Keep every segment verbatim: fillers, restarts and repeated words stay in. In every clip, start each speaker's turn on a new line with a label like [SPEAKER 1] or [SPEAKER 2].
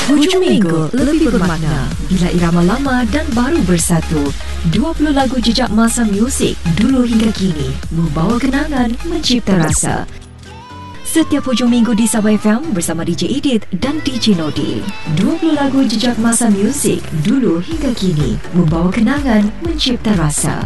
[SPEAKER 1] Hujung minggu lebih bermakna bila irama lama dan baru bersatu. dua puluh lagu jejak masa muzik dulu hingga kini membawa kenangan, mencipta rasa. Setiap hujung minggu di Sabah F M bersama D J Edith dan D J Nodi. dua puluh lagu jejak masa muzik dulu hingga kini membawa kenangan, mencipta rasa.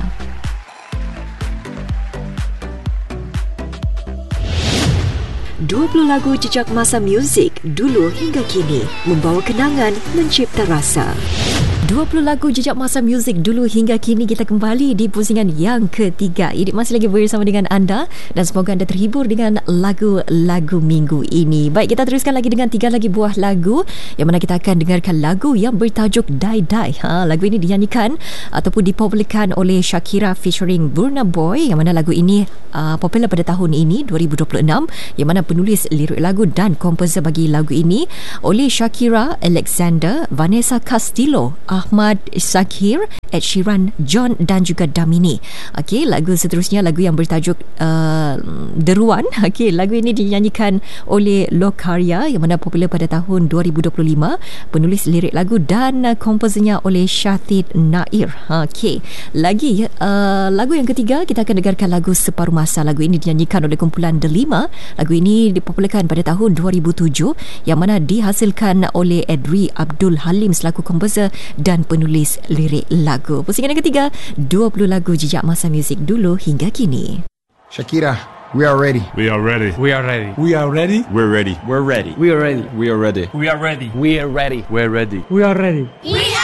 [SPEAKER 1] dua puluh lagu jejak masa muzik dulu hingga kini membawa kenangan, mencipta rasa. dua puluh lagu jejak masa muzik dulu hingga kini, kita kembali di pusingan yang ketiga. Edith masih lagi bersama dengan anda dan semoga anda terhibur dengan lagu-lagu minggu ini. Baik, kita teruskan lagi dengan tiga lagi buah lagu yang mana kita akan dengarkan lagu yang bertajuk Die Die. Ha, lagu ini dinyanyikan ataupun dipopularkan oleh Shakira featuring Burna Boy, yang mana lagu ini uh, popular pada tahun ini dua ribu dua puluh enam, yang mana penulis lirik lagu dan komposer bagi lagu ini oleh Shakira, Alexander, Vanessa Castillo, Ahmad Shakir, Ed Sheeran, John dan juga Damini. Okey, lagu seterusnya lagu yang bertajuk uh, Deruan. Okey, lagu ini dinyanyikan oleh Lokaria yang mana popular pada tahun dua ribu dua puluh lima, penulis lirik lagu dan uh, komposernya oleh Syatid Nair. Okey, lagi uh, lagu yang ketiga kita akan dengarkan lagu Separuh Masa. Lagu ini dinyanyikan oleh kumpulan Delima. Lagu ini dipopularkan pada tahun dua ribu tujuh, yang mana dihasilkan oleh Edri Abdul Halim selaku komposer dan penulis lirik lagu. Pusingan yang ketiga, dua puluh lagu jejak masa muzik dulu hingga kini.
[SPEAKER 2] Shakira, we are ready.
[SPEAKER 3] We are ready.
[SPEAKER 4] We are ready.
[SPEAKER 5] We are ready.
[SPEAKER 3] We're ready.
[SPEAKER 5] We're ready.
[SPEAKER 4] We are ready.
[SPEAKER 5] We are ready.
[SPEAKER 4] We are ready.
[SPEAKER 5] We are ready.
[SPEAKER 4] We're ready.
[SPEAKER 5] We are ready.
[SPEAKER 6] We